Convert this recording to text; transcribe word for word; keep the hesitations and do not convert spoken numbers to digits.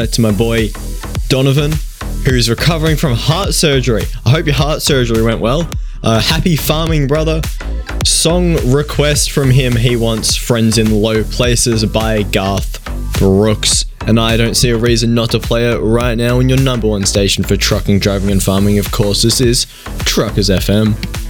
to my boy Donovan, who's recovering from heart surgery. I hope your heart surgery went well. Uh, happy farming, brother. Song request from him. He wants Friends in Low Places by Garth Brooks. And I don't see a reason not to play it right now in your number one station for trucking, driving, and farming. Of course, this is Truckers F M.